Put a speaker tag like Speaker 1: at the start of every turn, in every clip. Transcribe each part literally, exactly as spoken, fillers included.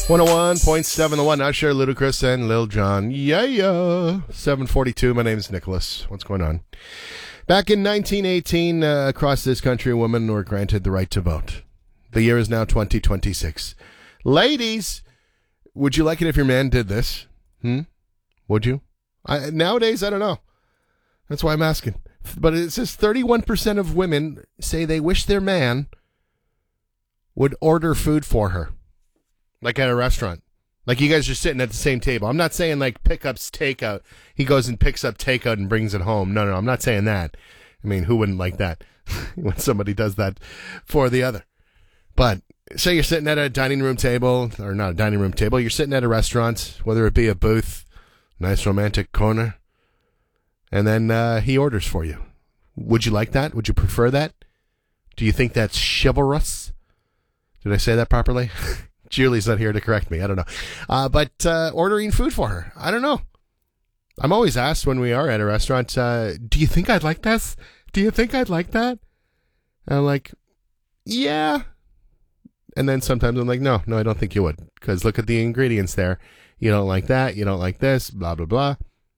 Speaker 1: one oh one point seven The One. Usher, Ludacris, and Lil Jon. Yeah, yeah. seven forty-two. My name is Nicholas. What's going on? Back in nineteen eighteen, uh, across this country, women were granted the right to vote. The year is now twenty twenty-six. Ladies, would you like it if your man did this? Hmm? Would you? I, nowadays, I don't know. That's why I'm asking. But it says thirty-one percent of women say they wish their man would order food for her. Like at a restaurant. Like you guys are sitting at the same table. I'm not saying like pickups takeout. He goes and picks up takeout and brings it home. No, no, no. I'm not saying that. I mean, who wouldn't like that when somebody does that for the other? But say you're sitting at a dining room table, or not a dining room table. You're sitting at a restaurant, whether it be a booth, nice romantic corner, and then uh, he orders for you. Would you like that? Would you prefer that? Do you think that's chivalrous? Did I say that properly? Julie's not here to correct me. I don't know. Uh, but uh, ordering food for her. I don't know. I'm always asked when we are at a restaurant, uh, do you think I'd like this? Do you think I'd like that? And I'm like, yeah. And then sometimes I'm like, no, no, I don't think you would. Because look at the ingredients there. You don't like that. You don't like this. Blah, blah, blah.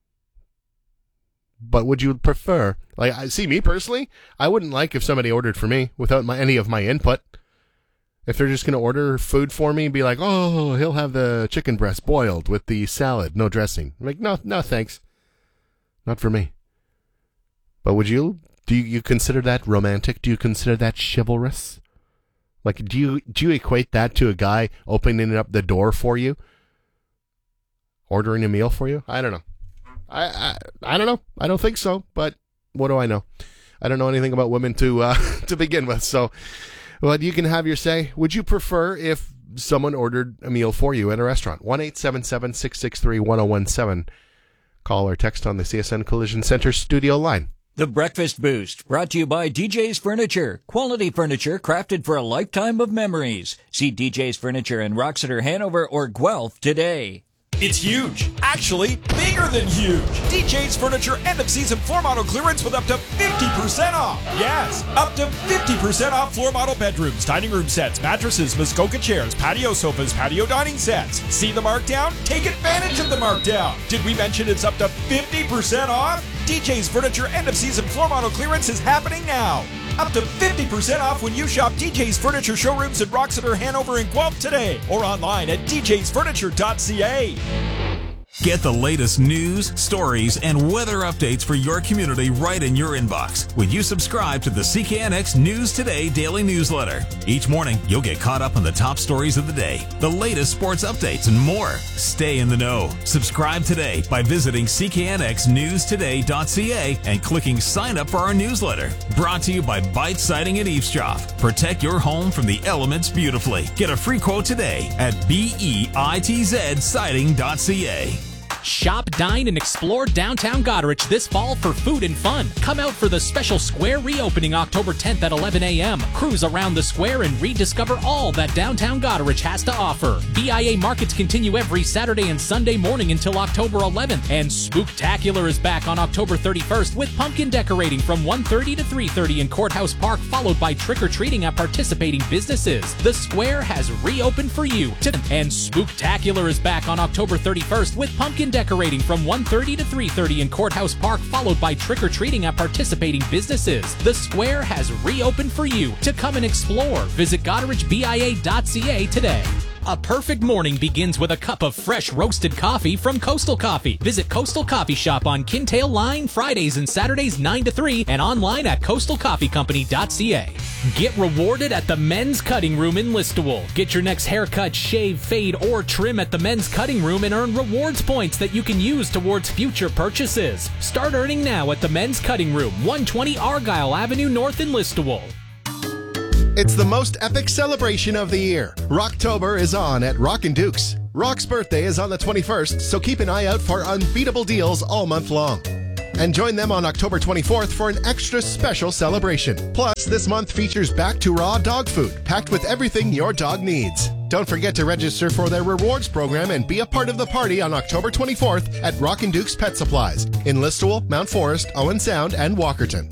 Speaker 1: But would you prefer? Like, I see me personally, I wouldn't like if somebody ordered for me without my, any of my input. If they're just going to order food for me, be like, oh, he'll have the chicken breast boiled with the salad, no dressing. I'm like, no, no, thanks. Not for me. But would you, do you consider that romantic? Do you consider that chivalrous? Like, do you, do you equate that to a guy opening up the door for you? Ordering a meal for you? I don't know. I, I, I don't know. I don't think so, but what do I know? I don't know anything about women to, uh, to begin with, so... Well, you can have your say. Would you prefer if someone ordered a meal for you at a restaurant? one eight seven seven, six six three, one oh one seven. Call or text on the C S N Collision Center studio line.
Speaker 2: The Breakfast Boost, brought to you by D J's Furniture. Quality furniture crafted for a lifetime of memories. See D J's Furniture in Roxeter, Hanover, or Guelph today.
Speaker 3: It's huge. Actually, bigger than huge. D J's Furniture end-of-season floor model clearance with up to fifty percent off. Yes, up to fifty percent off floor model bedrooms, dining room sets, mattresses, Muskoka chairs, patio sofas, patio dining sets. See the markdown? Take advantage of the markdown. Did we mention it's up to fifty percent off? D J's Furniture end-of-season floor model clearance is happening now. Up to fifty percent off when you shop D J's Furniture showrooms in Roxeter, Hanover, and Guelph today, or online at d j's furniture dot c a.
Speaker 4: Get the latest news, stories, and weather updates for your community right in your inbox when you subscribe to the C K N X News Today daily newsletter. Each morning, you'll get caught up on the top stories of the day, the latest sports updates, and more. Stay in the know. Subscribe today by visiting c k n x news today dot c a and clicking sign up for our newsletter. Brought to you by Bite Siding and Eavesdrop. Protect your home from the elements beautifully. Get a free quote today at bitz siding dot c a.
Speaker 5: Shop, dine, and explore downtown Goderich this fall for food and fun. Come out for the special square reopening October tenth at eleven a.m. Cruise around the square and rediscover all that downtown Goderich has to offer. B I A markets continue every Saturday and Sunday morning until October eleventh. And Spooktacular is back on October thirty-first with pumpkin decorating from one thirty to three thirty in Courthouse Park, followed by trick-or-treating at participating businesses. The square has reopened for you. And Spooktacular is back on October thirty-first with pumpkin decorating from one thirty to three thirty in Courthouse Park, followed by trick-or-treating at participating businesses. The square has reopened for you. To come and explore, visit goderich b i a dot c a today. A perfect morning begins with a cup of fresh roasted coffee from Coastal Coffee. Visit Coastal Coffee Shop on Kintail Line Fridays and Saturdays nine to three and online at coastal coffee company dot c a. Get rewarded at the Men's Cutting Room in Listowel. Get your next haircut, shave, fade, or trim at the Men's Cutting Room and earn rewards points that you can use towards future purchases. Start earning now at the Men's Cutting Room, one twenty Argyle Avenue North in Listowel.
Speaker 1: It's the most epic celebration of the year. Rocktober is on at Rockin' Dukes. Rock's birthday is on the twenty-first, so keep an eye out for unbeatable deals all month long. And join them on October twenty-fourth for an extra special celebration. Plus, this month features Back to Raw dog food, packed with everything your dog needs. Don't forget to register for their rewards program and be a part of the party on October twenty-fourth at Rockin' Dukes Pet Supplies in Listowel, Mount Forest, Owen Sound, and Walkerton.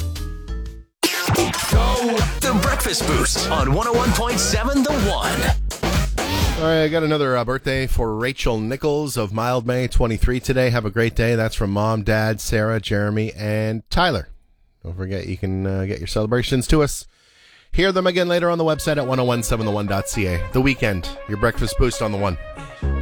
Speaker 6: Go! The Breakfast Boost on one oh one point seven The One.
Speaker 1: All right, I got another uh, birthday for Rachel Nichols of Mildmay, twenty-three today. Have a great day. That's from Mom, Dad, Sarah, Jeremy, and Tyler. Don't forget you can uh, get your celebrations to us. Hear them again later on the website at ten seventy-one the one dot c a. The Weekend, your breakfast boost on the One.